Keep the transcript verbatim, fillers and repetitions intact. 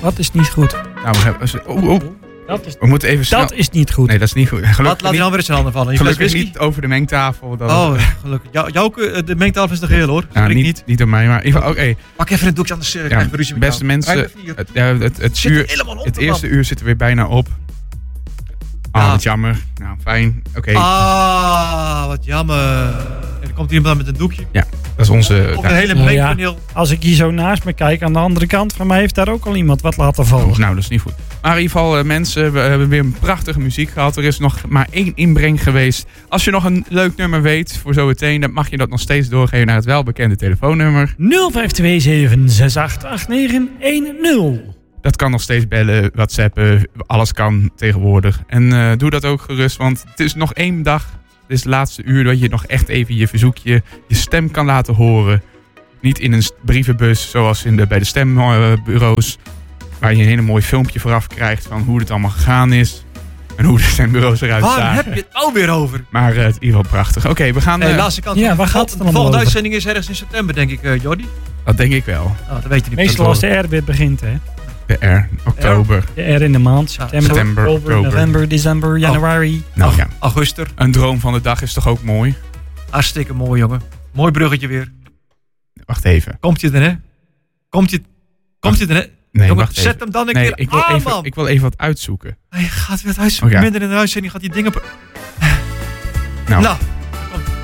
Wat is niet goed? Nou, we hebben... Oh, oh. Dat is, we moeten even snel... dat is niet goed. Nee, dat is niet goed. Gelukkig Laat, laat die dan weer eens zijn handen vallen. Je gelukkig whisky? niet over de mengtafel. Dat oh, gelukkig. Jou, jouw, de mengtafel is nog heel hoor. Ja, niet, niet. niet door mij, maar... Oké. Okay. Pak even een doekje, anders uh, ja, krijgen we ruzie met beste jou. mensen, het, ja, het, het, uur, het eerste uur zit er weer bijna op. Ah, oh, wat jammer. Nou, fijn. Oké. Okay. Ah, wat jammer. En dan komt iemand dan met een doekje. Ja, dat is onze... Op een hele breekpaneel. Ja, als ik hier zo naast me kijk, aan de andere kant van mij heeft daar ook al iemand wat laten vallen. Oh, nou, dat is niet goed. Maar in ieder geval, uh, mensen, we hebben weer een prachtige muziek gehad. Er is nog maar één inbreng geweest. Als je nog een leuk nummer weet voor zo meteen, dan mag je dat nog steeds doorgeven naar het welbekende telefoonnummer. nul vijf twee zeven zes acht acht negen een nul. Dat kan nog steeds bellen, whatsappen, alles kan tegenwoordig. En uh, doe dat ook gerust, want het is nog één dag. Dit is het laatste uur dat je nog echt even je verzoekje, je stem kan laten horen. Niet in een brievenbus zoals in de, bij de stembureaus. Waar je een hele mooi filmpje vooraf krijgt van hoe het allemaal gegaan is. En hoe de stembureaus eruit Waar zagen. heb je het alweer over? Maar uh, het is in ieder geval prachtig. Oké, okay, we gaan... Hey, uh, laatste kant. Ja, waar gaat het De volgende uitzending is ergens in september, denk ik, uh, Jordi. Dat denk ik wel. Oh, dat weet je niet. Meestal als de R weer begint, hè? De R, oktober. De R in de maand, september, september oktober, november, december, januari. Oh. Nou, ja. Augustus. Een droom van de dag is toch ook mooi? Hartstikke mooi, jongen. Mooi bruggetje weer. Wacht even. Komt je er, hè? Komt je, komt je er, hè? Nee, jongen, wacht zet even. hem dan een nee, keer ik wil, aan, even, man. ik wil even wat uitzoeken. Hij gaat weer het uitzoeken. Oh, ja. Midden in de uitzending gaat die dingen... Nou. nou.